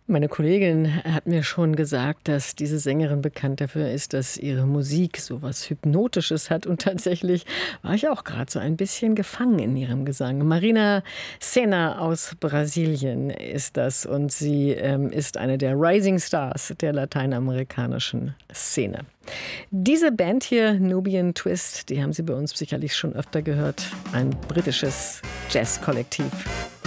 Meine Kollegin hat mir schon gesagt, dass diese Sängerin bekannt dafür ist, dass ihre Musik so was Hypnotisches hat. Und tatsächlich war ich auch gerade so ein bisschen gefangen in ihrem Gesang. Marina Sena aus Brasilien ist das. Und sie ist eine der Rising Stars der lateinamerikanischen Szene. Diese Band hier, Nubian Twist, die haben Sie bei uns sicherlich schon öfter gehört. Ein britisches Jazzkollektiv.